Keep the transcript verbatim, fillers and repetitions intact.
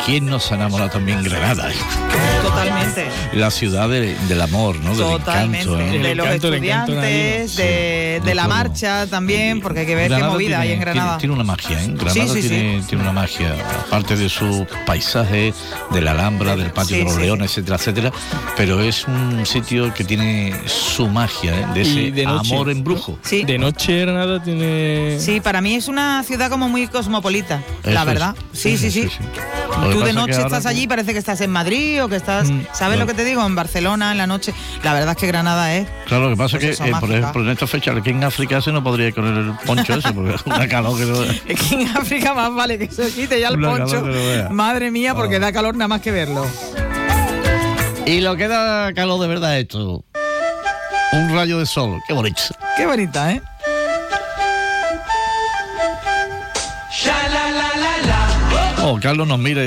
quién no se ha enamorado también Granada? Totalmente. La ciudad de, del amor, ¿no? Del Totalmente. encanto, ¿eh? De El los encanto, el encanto estudiantes, nadino. de, Sí, de de la todo. marcha también, porque hay que ver Granada qué movida tiene, hay en Granada. Tiene, tiene una magia, ¿eh? Granada Sí, sí, tiene, sí. tiene una magia, aparte de su paisaje, de la Alhambra, del Patio Sí, de los sí, Leones, etcétera, etcétera, pero es un sitio que tiene su magia, ¿eh? De ese Y de noche. amor en brujo. Sí. De noche Granada tiene... Sí, para mí es una ciudad como muy cosmopolita, la Eso es. verdad. Sí, sí, sí. Lo que Tú pasa de es noche que ahora estás tú- allí, parece que estás en Madrid o que estás, Mm, ¿sabes no. lo que te digo? En Barcelona, en la noche. La verdad es que Granada es... Claro, lo que pasa Pues es eso, que, eh, por mágica. ejemplo, en esta fecha, aquí en África se no podría ir con el poncho ese, porque es una calor que no... Es que en África más vale que se quite ya el Una poncho. calor que no veas. Madre mía, porque Oh. da calor nada más que verlo. Y lo que da calor de verdad es esto. Un rayo de sol, qué bonito. Qué bonita, ¿eh? Oh, Carlos nos mira